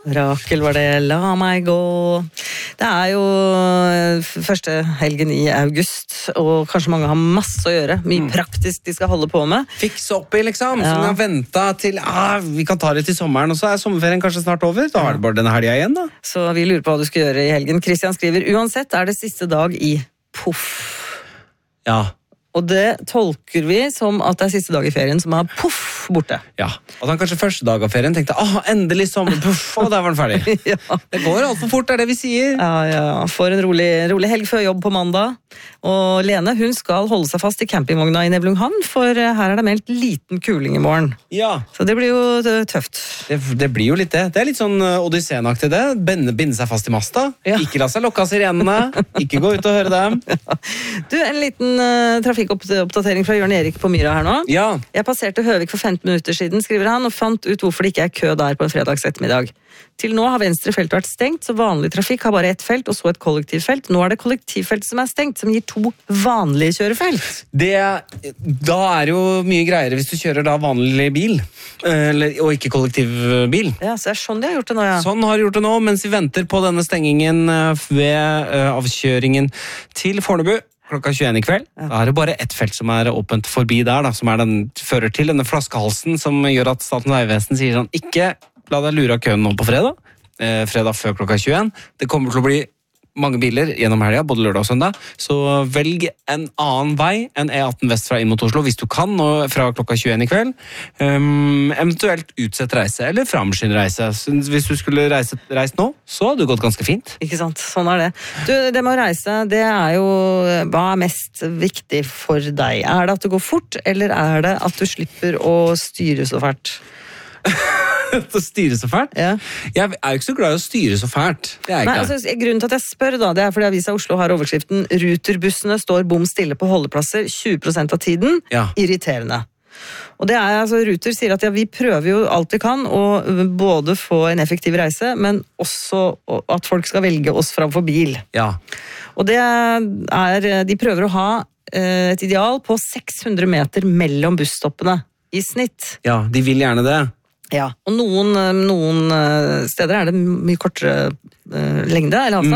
Rakel var det, la meg gå. Det jo første helgen i august, og kanskje mange har masse å gjøre. Mye praktisk de skal holde på med. Fikse opp i, liksom. Så vi har ventet til, vi kan ta det til sommeren, og så sommerferien kanskje snart over. Da det bare denne helgen igjen, da. Så vi lurer på hva du skal gjøre i helgen. Christian skriver, uansett det siste dag i poff. Ja. Og det tolker vi som at det siste dag i ferien som poff borte. Ja, at han kanskje første dag av ferien tenkte, endelig sommer, puff, og der var den ferdig. Ja. Det går alt for fort, det vi sier. Ja, får en rolig helg før jobb på mandag. Og Lene, hun skal holde seg fast i campingvogna i Nevlunghavn, for her det meldt liten kuling i morgen. Ja. Så det blir jo tøft. Det blir jo litt det. Det litt sånn Odysseen-aktig det. Binde seg fast i masta. Ja. Ikke la seg lokke av sirenene. Ikke gå ut og høre dem. Ja. Du, en liten trafikkoppdatering fra Jørgen Erik på Myra her nå. Ja. Jeg passerte Høvik for 15 minutter siden, skriver han, og fant ut hvorfor det ikke kø der på en fredags ettermiddag. Til nå har venstre felt vært stengt, så vanlig trafikk har bare ett felt, og så et kollektivfelt. Nå det kollektivfelt som stengt, som gir 2 vanlige kjørefelt. Da det jo mye greiere hvis du kjører da vanlig bil, og ikke kollektivbil. Ja, så det sånn de har gjort det nå, ja. Sånn har de gjort det nå, mens vi venter på denne stengingen ved avkjøringen til Fornebu. Klokka 21 i kveld. Da det bare ett felt som åpent forbi der, da, som fører til denne flaskehalsen som gjør at Statens vegvesen sier sånn, ikke la deg lure av køen nå på fredag. Fredag før klokka 21. Det kommer til å bli mange biler gjennom helga, både lørdag og søndag, så velg en annen vei enn E18 vest fra inn mot Oslo, hvis du kan, nå fra klokka 21 i kveld. Eventuelt utsett reise, eller framskynd reise. Hvis du skulle reist nå, så hadde det gått ganske fint. Ikke sant, sånn det. Du, det med å reise, det jo, hva mest viktig for deg? Det at det går fort, eller det at du slipper å styre så fælt? Å styre så fælt? Ja. Jeg jo ikke så glad i å styre så fælt. Det Nei, altså, grunnen til at jeg spør da, det fordi Avisa Oslo har overskriften Ruterbussene står bom stille på holdeplasser 20% av tiden. Ja. Irriterende. Og det altså, Ruter sier at vi prøver jo alt vi kan å både få en effektiv reise, men også at folk skal velge oss framfor bil. Ja. Og det de prøver å ha et ideal på 600 meter mellom busstoppene i snitt. Ja, de vil gjerne det. Ja, og noen steder det mye kortere lengde eller avstand.